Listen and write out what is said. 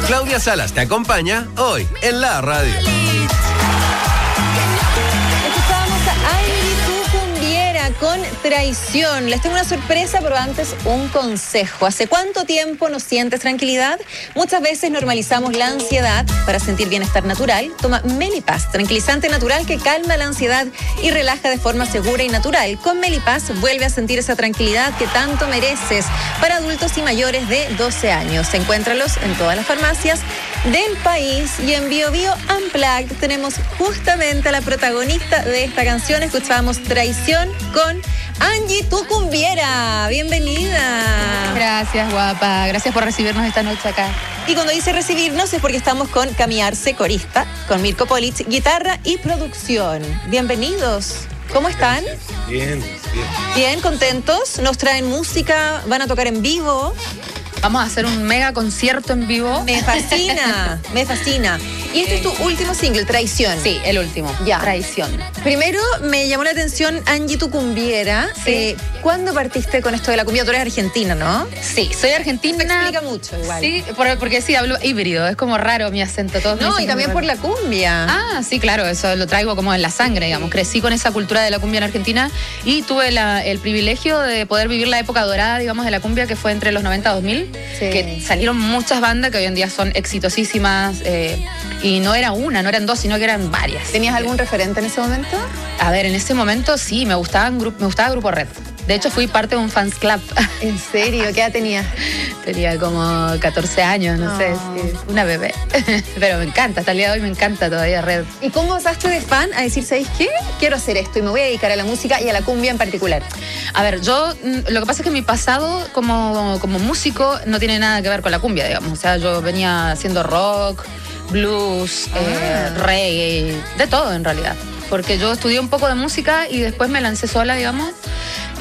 Claudia Salas te acompaña hoy en la radio. Escuchábamos a Angie Tucumbiera con Traición. Les tengo una sorpresa, pero antes un consejo. ¿Hace cuánto tiempo no sientes tranquilidad? Muchas veces normalizamos la ansiedad. Para sentir bienestar natural, toma Melipaz, tranquilizante natural que calma la ansiedad y relaja de forma segura y natural. Con Melipaz vuelve a sentir esa tranquilidad que tanto mereces. Para adultos y mayores de 12 años. Encuéntralos en todas las farmacias del país. Y en Bio Bio Unplugged tenemos justamente a la protagonista de esta canción. Escuchábamos Traición con Angie Tucumbiera. Bienvenida. Gracias, guapa. Gracias por recibirnos esta noche acá. Y cuando dice recibirnos es porque estamos con Cami Arce, corista, con Mirko Polic, guitarra y producción. Bienvenidos. ¿Cómo están? Bien. Bien, contentos. Nos traen música, van a tocar en vivo. Vamos a hacer un mega concierto en vivo. Me fascina, me fascina. Y este es tu último single, Traición. Sí, el último. Ya. Traición. Primero me llamó la atención Angie Tucumbiera. Sí. ¿Cuándo partiste con esto de la cumbia? Tú eres argentina, ¿no? Sí, soy argentina. Me explica mucho igual. Sí, porque sí, hablo híbrido. Es como raro mi acento. Todos me No, dicen y también como por raro. la cumbia. Ah, sí, claro, eso lo traigo como en la sangre, digamos. Crecí con esa cultura de la cumbia en Argentina y tuve el privilegio de poder vivir la época dorada, digamos, de la cumbia, que fue entre los 90 y 2000, Sí. que salieron muchas bandas que hoy en día son exitosísimas y no era una, no eran dos, sino que eran varias. ¿Tenías algún referente en ese momento? A ver, en ese momento sí, me gustaba Grupo Red. De hecho, fui parte de un fans club. ¿En serio? ¿Qué edad tenías? Tenía como 14 años, no sé, sí, una bebé. Pero me encanta, hasta el día de hoy me encanta todavía Red. ¿Y cómo pasaste de fan a decir, ¿sabéis qué? Quiero hacer esto y me voy a dedicar a la música y a la cumbia en particular. A ver, lo que pasa es que mi pasado como músico no tiene nada que ver con la cumbia, digamos. O sea, yo venía haciendo rock, blues, reggae, de todo en realidad. Porque yo estudié un poco de música y después me lancé sola, digamos.